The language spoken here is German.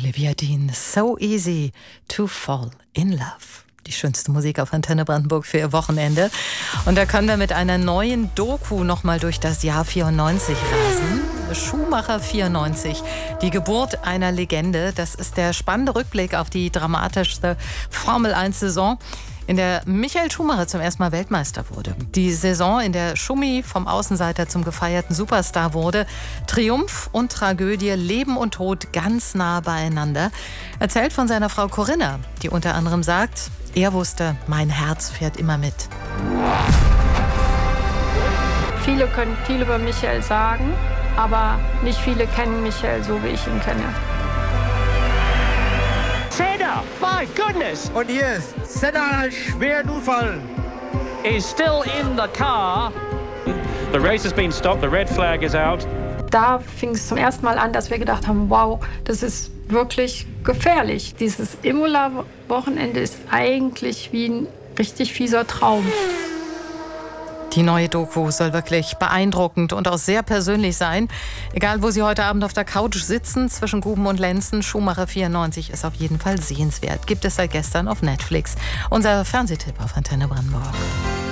Olivia Dean, So Easy to Fall in Love. Die schönste Musik auf Antenne Brandenburg für Ihr Wochenende. Und da können wir mit einer neuen Doku nochmal durch das Jahr 94 reisen. Schumacher 94, die Geburt einer Legende. Das ist der spannende Rückblick auf die dramatischste Formel-1-Saison, in der Michael Schumacher zum ersten Mal Weltmeister wurde. Die Saison, in der Schumi vom Außenseiter zum gefeierten Superstar wurde. Triumph und Tragödie, Leben und Tod ganz nah beieinander. Erzählt von seiner Frau Corinna, die unter anderem sagt, er wusste, mein Herz fährt immer mit. Viele können viel über Michael sagen, aber nicht viele kennen Michael so, wie ich ihn kenne. Senna, my goodness! Und hier ist Senna einen schweren Unfall. Is still in the car. The race has been stopped, the red flag is out. Da fing es zum ersten Mal an, dass wir gedacht haben, wow, das ist wirklich gefährlich. Dieses Imola-Wochenende ist eigentlich wie ein richtig fieser Traum. Die neue Doku soll wirklich beeindruckend und auch sehr persönlich sein. Egal, wo Sie heute Abend auf der Couch sitzen, zwischen Guben und Lenzen, Schumacher 94 ist auf jeden Fall sehenswert. Gibt es seit gestern auf Netflix. Unser Fernsehtipp auf Antenne Brandenburg.